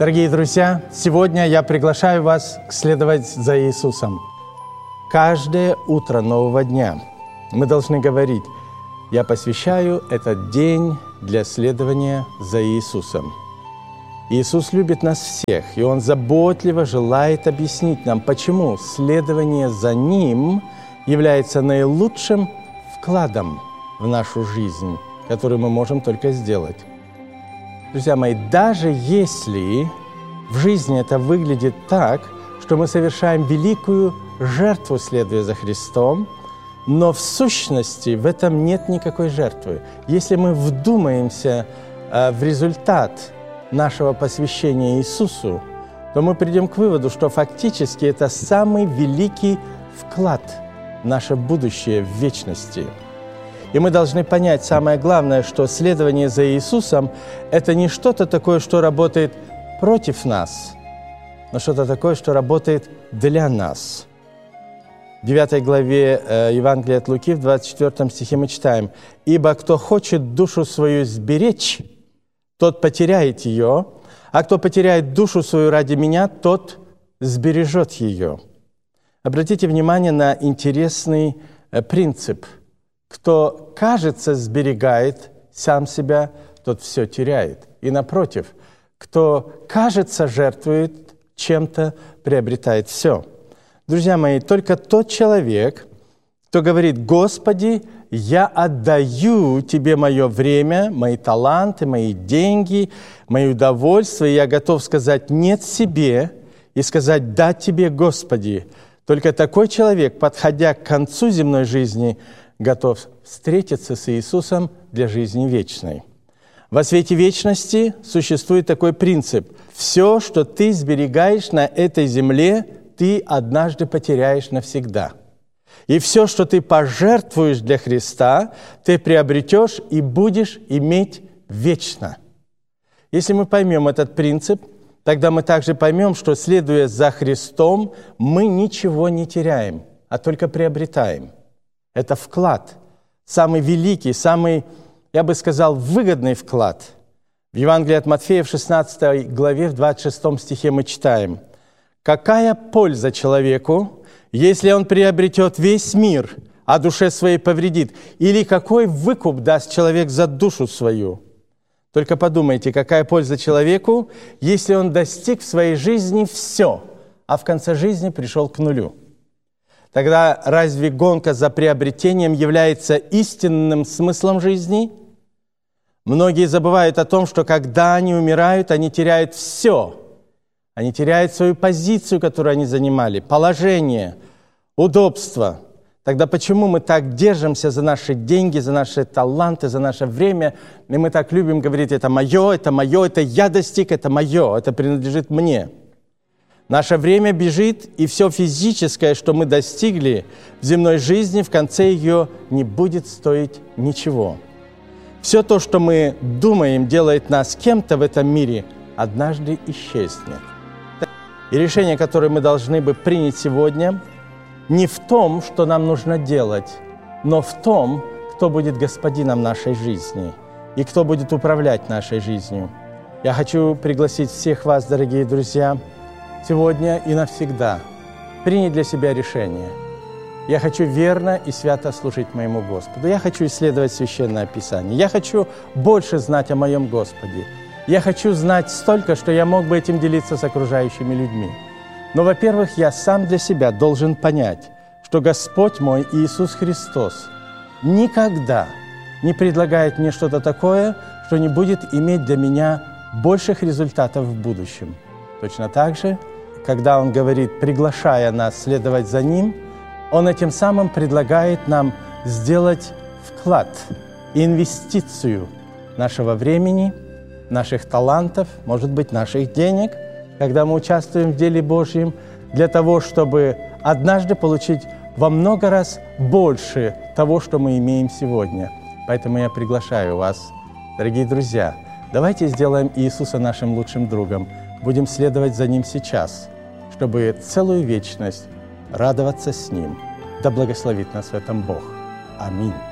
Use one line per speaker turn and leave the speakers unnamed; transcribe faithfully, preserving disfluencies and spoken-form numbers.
Дорогие друзья, сегодня я приглашаю вас следовать за Иисусом. Каждое утро нового дня мы должны говорить: «Я посвящаю этот день для следования за Иисусом». Иисус любит нас всех, и Он заботливо желает объяснить нам, почему следование за Ним является наилучшим вкладом в нашу жизнь, который мы можем только сделать. Друзья мои, даже если в жизни это выглядит так, что мы совершаем великую жертву, следуя за Христом, но в сущности в этом нет никакой жертвы. Если мы вдумаемся э, в результат нашего посвящения Иисусу, то мы придем к выводу, что фактически это самый великий вклад в наше будущее в вечности. И мы должны понять самое главное, что следование за Иисусом – это не что-то такое, что работает против нас, но что-то такое, что работает для нас. В девятой главе э, Евангелия от Луки, в двадцать четвёртом стихе мы читаем: «Ибо кто хочет душу свою сберечь, тот потеряет ее, а кто потеряет душу свою ради Меня, тот сбережет ее». Обратите внимание на интересный э, принцип. Кто, кажется, сберегает сам себя, тот все теряет. И напротив, кто, кажется, жертвует чем-то, приобретает все. Друзья мои, только тот человек, кто говорит: «Господи, я отдаю Тебе мое время, мои таланты, мои деньги, мои удовольствия, я готов сказать «нет» себе и сказать «да» Тебе, Господи». Только такой человек, подходя к концу земной жизни, готов встретиться с Иисусом для жизни вечной. Во свете вечности существует такой принцип: все, что ты сберегаешь на этой земле, ты однажды потеряешь навсегда. И все, что ты пожертвуешь для Христа, ты приобретешь и будешь иметь вечно. Если мы поймем этот принцип, тогда мы также поймем, что, следуя за Христом, мы ничего не теряем, а только приобретаем. Это вклад, самый великий, самый, я бы сказал, выгодный вклад. В Евангелии от Матфея в шестнадцатой главе, в двадцать шестом стихе мы читаем: «Какая польза человеку, если он приобретет весь мир, а душе своей повредит? Или какой выкуп даст человек за душу свою?» Только подумайте, какая польза человеку, если он достиг в своей жизни все, а в конце жизни пришел к нулю? Тогда разве гонка за приобретением является истинным смыслом жизни? Многие забывают о том, что когда они умирают, они теряют все. Они теряют свою позицию, которую они занимали, положение, удобство. Тогда почему мы так держимся за наши деньги, за наши таланты, за наше время, и мы так любим говорить: «Это мое, это мое, это я достиг, это мое, это принадлежит мне». Наше время бежит, и все физическое, что мы достигли в земной жизни, в конце ее не будет стоить ничего. Все то, что мы думаем, делает нас кем-то в этом мире, однажды исчезнет. И решение, которое мы должны бы принять сегодня, не в том, что нам нужно делать, но в том, кто будет господином нашей жизни и кто будет управлять нашей жизнью. Я хочу пригласить всех вас, дорогие друзья, сегодня и навсегда принять для себя решение. Я хочу верно и свято служить моему Господу. Я хочу исследовать Священное Писание. Я хочу больше знать о моем Господе. Я хочу знать столько, что я мог бы этим делиться с окружающими людьми. Но, во-первых, я сам для себя должен понять, что Господь мой Иисус Христос никогда не предлагает мне что-то такое, что не будет иметь для меня больших результатов в будущем. Точно так же, когда Он говорит, приглашая нас следовать за Ним, Он этим самым предлагает нам сделать вклад, инвестицию нашего времени, наших талантов, может быть, наших денег, когда мы участвуем в деле Божьем, для того, чтобы однажды получить во много раз больше того, что мы имеем сегодня. Поэтому я приглашаю вас, дорогие друзья, давайте сделаем Иисуса нашим лучшим другом, будем следовать за Ним сейчас, чтобы целую вечность радоваться с Ним. Да благословит нас в этом Бог. Аминь.